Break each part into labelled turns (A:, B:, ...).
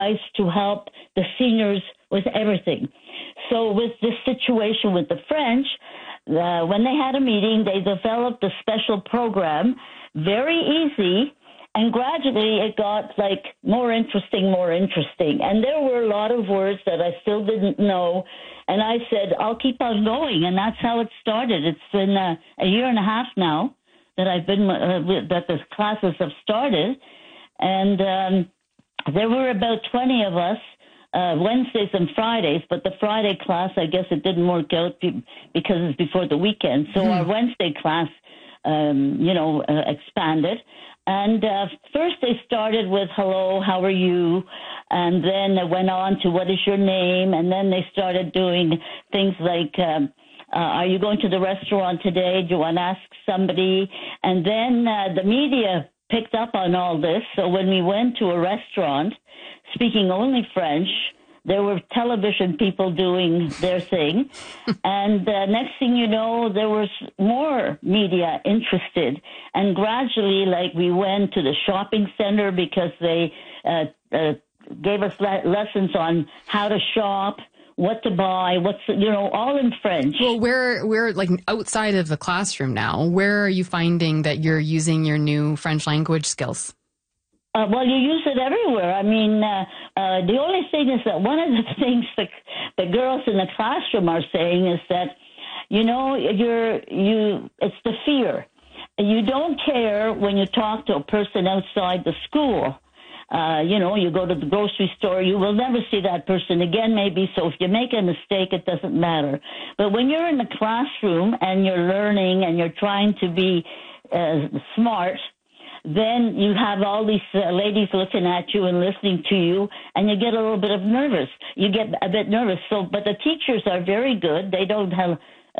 A: to help the seniors with everything. So with this situation with the French, when they had a meeting, they developed a special program, very easy, and gradually it got like more interesting. And there were a lot of words that I still didn't know. And I said, I'll keep on going. And that's how it started. It's been a year and a half now that I've been, that the classes have started. And there were about 20 of us, Wednesdays and Fridays, but the Friday class, I guess it didn't work out because it's before the weekend. So our Wednesday class, expanded. And first they started with, hello, how are you? And then it went on to, what is your name? And then they started doing things like, are you going to the restaurant today? Do you want to ask somebody? And then the media picked up on all this. So when we went to a restaurant, speaking only French, there were television people doing their thing. And next thing you know, there was more media interested. And gradually, like, we went to the shopping center because they gave us lessons on how to shop, what to buy, all in French.
B: Well, we're like outside of the classroom now. Where are you finding that you're using your new French language skills?
A: Well, you use it everywhere. I mean, the only thing is that one of the things that the girls in the classroom are saying is that, it's the fear. You don't care when you talk to a person outside the school. You go to the grocery store, you will never see that person again, maybe. So if you make a mistake, it doesn't matter. But when you're in the classroom and you're learning and you're trying to be smart, then you have all these ladies looking at you and listening to you, and you get a little bit of nervous. You get a bit nervous. So, but the teachers are very good. They don't have,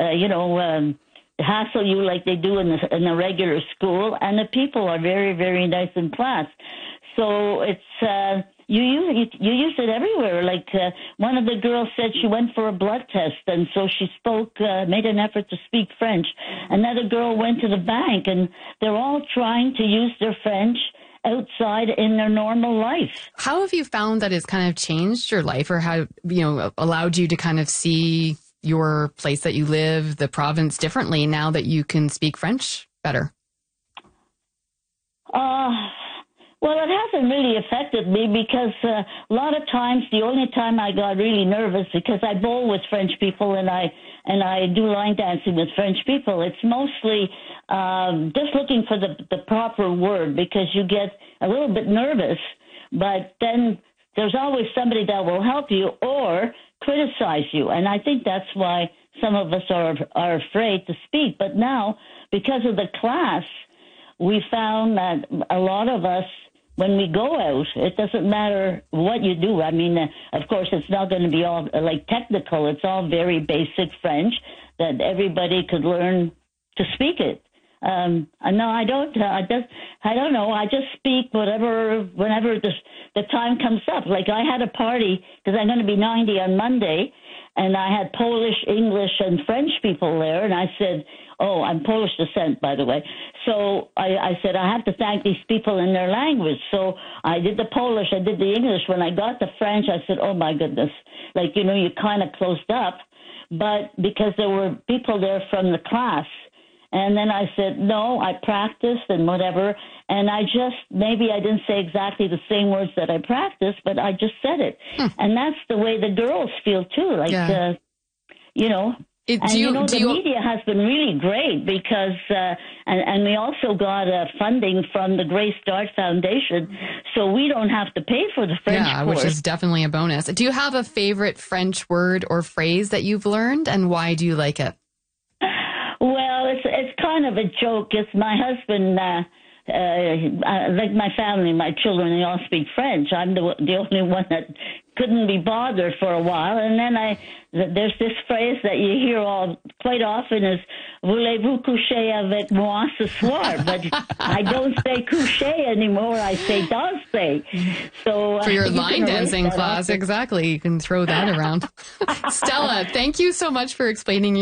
A: hassle you like they do in a regular school, and the people are very, very nice in class. So it's you use it everywhere. Like one of the girls said she went for a blood test, and so she made an effort to speak French. Another girl went to the bank, and they're all trying to use their French outside in their normal life.
B: How have you found that it's kind of changed your life, or how, allowed you to kind of see your place that you live, the province, differently now that you can speak French better?
A: Well, it hasn't really affected me because a lot of times the only time I got really nervous, because I bowl with French people and I do line dancing with French people, it's mostly just looking for the proper word, because you get a little bit nervous, but then there's always somebody that will help you or criticize you. And I think that's why some of us are afraid to speak. But now, because of the class, we found that a lot of us, when we go out, it doesn't matter what you do. I mean, of course, it's not going to be all like technical. It's all very basic French that everybody could learn to speak it. No, I don't. I don't know. I just speak whenever the time comes up. Like I had a party because I'm going to be 90 on Monday, and I had Polish, English, and French people there, and I said, oh, I'm Polish descent, by the way. So I said, I have to thank these people in their language. So I did the Polish, I did the English. When I got the French, I said, oh, my goodness. Like, you kind of closed up. But because there were people there from the class. And then I said, no, I practiced and whatever. And maybe I didn't say exactly the same words that I practiced, but I just said it. And that's the way the girls feel, too. Like, the media has been really great because, and we also got funding from the Grace Start Foundation, so we don't have to pay for the French course.
B: Which is definitely a bonus. Do you have a favorite French word or phrase that you've learned, and why do you like it?
A: Well, it's kind of a joke. It's my husband, like my family, my children, they all speak French. I'm the only one that couldn't be bothered for a while. And then there's this phrase that you hear quite often is, voulez-vous coucher avec moi ce soir? But I don't say coucher anymore. I say danser. So
B: for your line dancing class, exactly. You can throw that around. Stella, thank you so much for explaining